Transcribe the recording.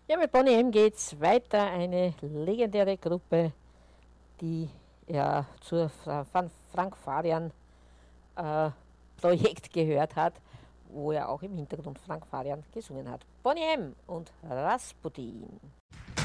Ja, mit Boney M geht's weiter. Eine legendäre Gruppe, die ja zur Frank Farian Projekt gehört hat, wo er auch im Hintergrund Frank Farian gesungen hat. Boney M und Rasputin.